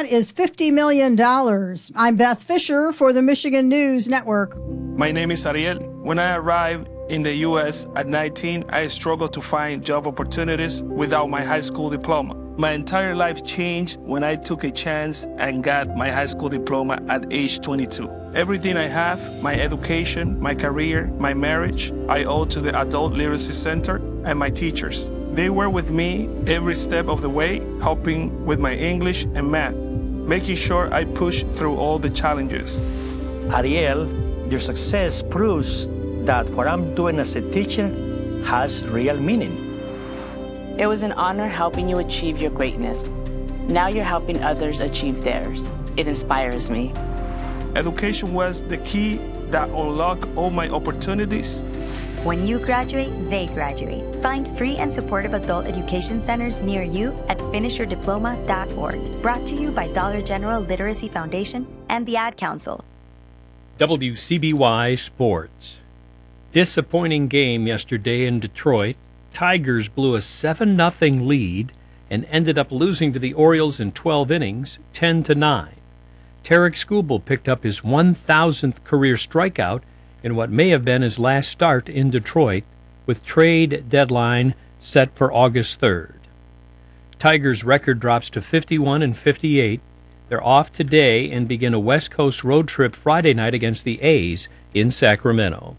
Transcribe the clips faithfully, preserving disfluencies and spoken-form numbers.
That is fifty million dollars. I'm Beth Fisher for the Michigan News Network. My name is Ariel. When I arrived in the U S at nineteen, I struggled to find job opportunities without my high school diploma. My entire life changed when I took a chance and got my high school diploma at age twenty-two. Everything I have, my education, my career, my marriage, I owe to the Adult Literacy Center and my teachers. They were with me every step of the way, helping with my English and math, making sure I pushed through all the challenges. Ariel, your success proves that what I'm doing as a teacher has real meaning. It was an honor helping you achieve your greatness. Now you're helping others achieve theirs. It inspires me. Education was the key that unlocked all my opportunities. When you graduate, they graduate. Find free and supportive adult education centers near you at finish your diploma dot org. Brought to you by Dollar General Literacy Foundation and the Ad Council. W C B Y Sports. Disappointing game yesterday in Detroit. Tigers blew a seven nothing lead and ended up losing to the Orioles in twelve innings, ten to nine. Tarek Skubal picked up his one thousandth career strikeout in what may have been his last start in Detroit, with trade deadline set for August third. Tigers' record drops to fifty-one and fifty-eight. They're off today and begin a West Coast road trip Friday night against the A's in Sacramento.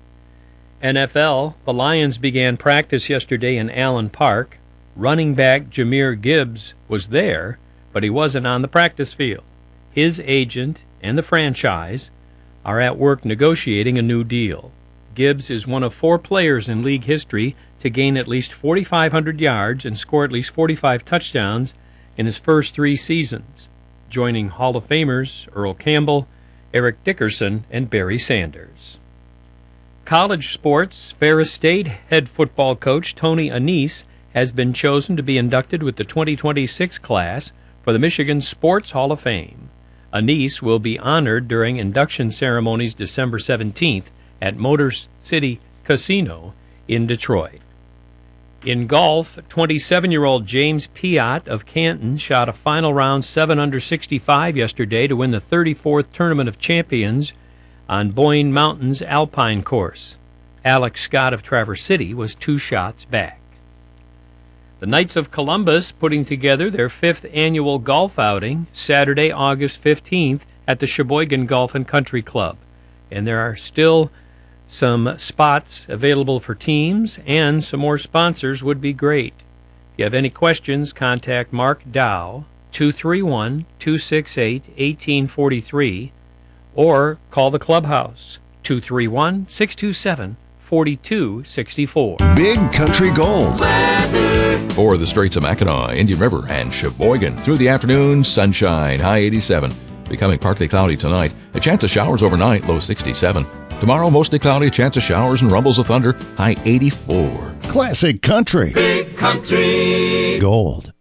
N F L, the Lions began practice yesterday in Allen Park. Running back Jahmyr Gibbs was there, but he wasn't on the practice field. His agent and the franchise are at work negotiating a new deal. Gibbs is one of four players in league history to gain at least forty-five hundred yards and score at least forty-five touchdowns in his first three seasons, joining Hall of Famers Earl Campbell, Eric Dickerson, and Barry Sanders. College sports, Ferris State head football coach Tony Annese has been chosen to be inducted with the twenty twenty-six class for the Michigan Sports Hall of Fame. Annese will be honored during induction ceremonies December seventeenth at Motor City Casino in Detroit. In golf, twenty-seven-year-old James Piot of Canton shot a final round seven under sixty-five yesterday to win the thirty-fourth Tournament of Champions on Boyne Mountain's Alpine course. Alex Scott of Traverse City was two shots back. The Knights of Columbus putting together their fifth annual golf outing Saturday, August fifteenth at the Sheboygan Golf and Country Club. And there are still some spots available for teams, and some more sponsors would be great. If you have any questions, contact Mark Dow, two three one, two six eight, one eight four three, or call the clubhouse, two three one, six two seven, four two six four. Big Country Gold. For the Straits of Mackinac, Indian River, and Sheboygan. Through the afternoon, sunshine, high eighty-seven. Becoming partly cloudy tonight. A chance of showers overnight, low sixty-seven. Tomorrow, mostly cloudy, a chance of showers and rumbles of thunder, high eighty-four. Classic Country. Big Country Gold.